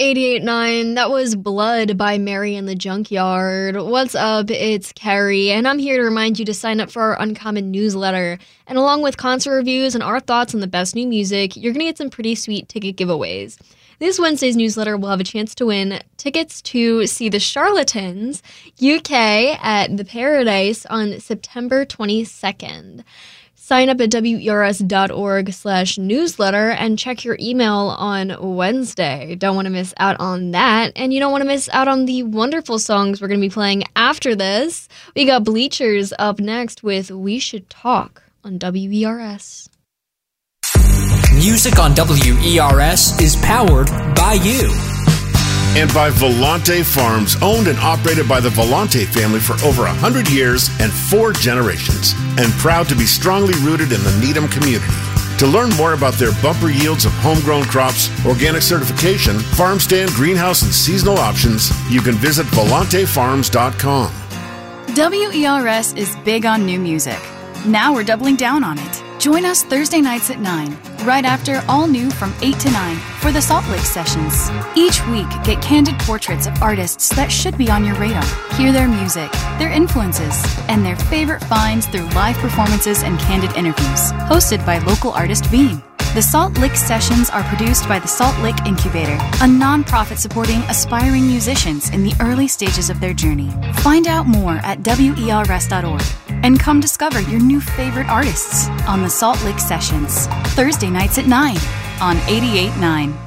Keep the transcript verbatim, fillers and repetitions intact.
eighty-eight point nine, that was Blood by Mary in the Junkyard. What's up? It's Carrie, and I'm here to remind you to sign up for our Uncommon newsletter. And along with concert reviews and our thoughts on the best new music, you're going to get some pretty sweet ticket giveaways. This Wednesday's newsletter will have a chance to win tickets to see the Charlatans U K at the Paradise on September twenty-second. Sign up at wers.org slash newsletter and check your email on Wednesday. Don't want to miss out on that. And you don't want to miss out on the wonderful songs we're going to be playing after this. We got Bleachers up next with We Should Talk on W E R S. Music on W E R S is powered by you. And by Volante Farms, owned and operated by the Volante family for over one hundred years and four generations, and proud to be strongly rooted in the Needham community. To learn more about their bumper yields of homegrown crops, organic certification, farm stand, greenhouse, and seasonal options, you can visit volante farms dot com. W E R S is big on new music. Now we're doubling down on it. Join us Thursday nights at nine, right after All New from eight to nine for the Salt Lake Sessions. Each week, get candid portraits of artists that should be on your radar. Hear their music, their influences, and their favorite finds through live performances and candid interviews. Hosted by local artist Beam. The Salt Lake Sessions are produced by the Salt Lake Incubator, a nonprofit supporting aspiring musicians in the early stages of their journey. Find out more at W E R S dot org and come discover your new favorite artists on the Salt Lake Sessions, Thursday nights at nine on eighty-eight point nine.